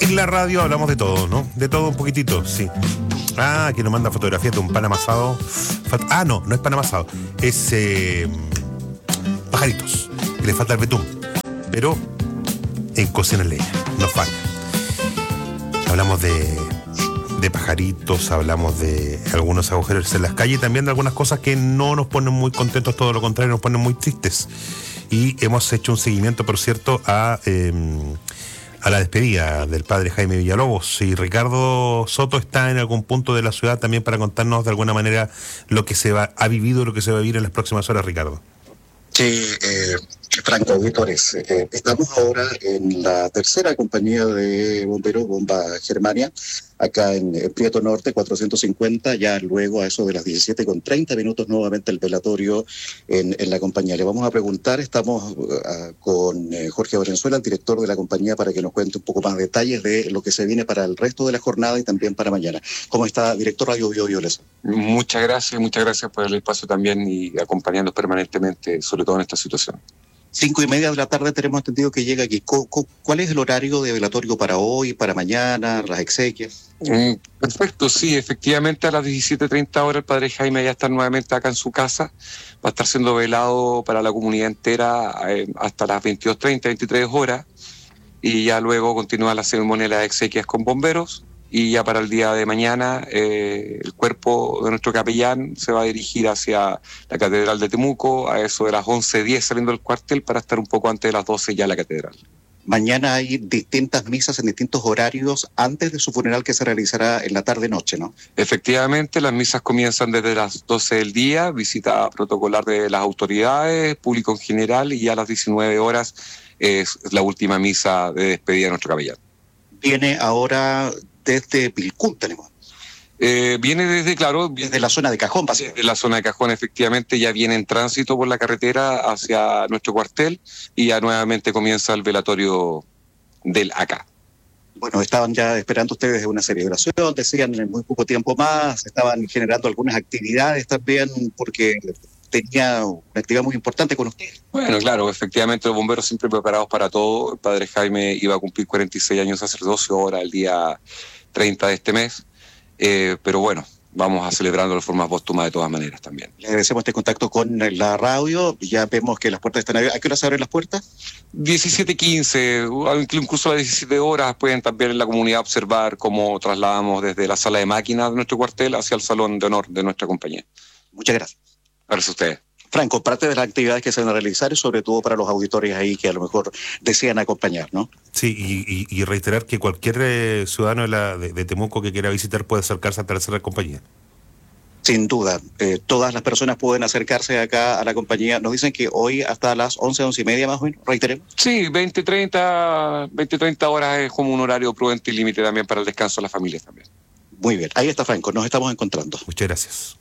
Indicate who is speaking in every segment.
Speaker 1: En la radio hablamos de todo, ¿no? De todo un poquitito, sí. Ah, que nos manda fotografías de un pan amasado. No es pan amasado. Es pajaritos. Que le falta el betún. Pero en cocina en leña. No falla. Hablamos de pajaritos, hablamos de algunos agujeros en las calles y también de algunas cosas que no nos ponen muy contentos, todo lo contrario, nos ponen muy tristes. Y hemos hecho un seguimiento, por cierto, a la despedida del padre Jaime Villalobos. Y Ricardo Soto está en algún punto de la ciudad también para contarnos de alguna manera lo que ha vivido, lo que se va a vivir en las próximas horas, Ricardo.
Speaker 2: Sí, Franco, auditores, estamos ahora en la tercera compañía de bomberos, Bomba Germania, acá en Prieto Norte, 450, ya luego a eso de las 17:30 nuevamente el velatorio en la compañía. Le vamos a preguntar, estamos con Jorge Valenzuela, el director de la compañía, para que nos cuente un poco más detalles de lo que se viene para el resto de la jornada y también para mañana. ¿Cómo está, director Radio Biobío?
Speaker 3: Muchas gracias por el espacio también y acompañarnos permanentemente, sobre todo en esta situación.
Speaker 2: 5:30 de la tarde tenemos entendido que llega aquí. ¿Cuál es el horario de velatorio para hoy, para mañana, las exequias?
Speaker 3: Perfecto, sí, efectivamente a las 17:30 horas el padre Jaime ya está nuevamente acá en su casa. Va a estar siendo velado para la comunidad entera hasta las 22:30, 23 horas. Y ya luego continúa la ceremonia de las exequias con bomberos. Y ya para el día de mañana el cuerpo de nuestro capellán se va a dirigir hacia la Catedral de Temuco a eso de las 11:10 saliendo del cuartel para estar un poco antes de las 12 ya en la catedral.
Speaker 2: Mañana hay distintas misas en distintos horarios antes de su funeral que se realizará en la tarde-noche, ¿no?
Speaker 3: Efectivamente, las misas comienzan desde las 12 del día, visita protocolar de las autoridades, público en general, y ya a las 19 horas es la última misa de despedida de nuestro capellán.
Speaker 2: Viene ahora desde Pilcún, tenemos.
Speaker 3: Viene
Speaker 2: desde la zona de Cajón,
Speaker 3: básicamente. Desde la zona de Cajón, efectivamente, ya viene en tránsito por la carretera hacia nuestro cuartel y ya nuevamente comienza el velatorio del acá.
Speaker 2: Bueno, estaban ya esperando ustedes una celebración, decían en muy poco tiempo más, estaban generando algunas actividades también porque tenía una actividad muy importante con ustedes.
Speaker 3: Bueno, claro, efectivamente los bomberos siempre preparados para todo. El padre Jaime iba a cumplir 46 años de sacerdocio ahora el día 30 de este mes. Pero bueno, vamos a celebrarlo de forma póstuma de todas maneras también.
Speaker 2: Le agradecemos este contacto con la radio. Ya vemos que las puertas están abiertas. ¿A qué hora se abren las puertas?
Speaker 3: 17:15, incluso a las 17 horas pueden también en la comunidad observar cómo trasladamos desde la sala de máquinas de nuestro cuartel hacia el salón de honor de nuestra compañía.
Speaker 2: Muchas gracias.
Speaker 3: Gracias a ustedes.
Speaker 2: Franco, parte de las actividades que se van a realizar y sobre todo para los auditores ahí que a lo mejor desean acompañar, ¿no?
Speaker 1: Sí, y reiterar que cualquier ciudadano de Temuco que quiera visitar puede acercarse a tercera compañía.
Speaker 2: Sin duda, todas las personas pueden acercarse acá a la compañía. Nos dicen que hoy hasta las 11:30 más o menos, reiteremos.
Speaker 3: Sí, 20:30 horas es como un horario prudente y límite también para el descanso de las familias también.
Speaker 2: Muy bien, ahí está Franco, nos estamos encontrando.
Speaker 1: Muchas gracias.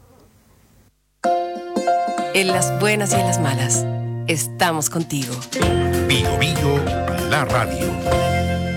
Speaker 4: En las buenas y en las malas, estamos contigo.
Speaker 5: Biobío, la radio.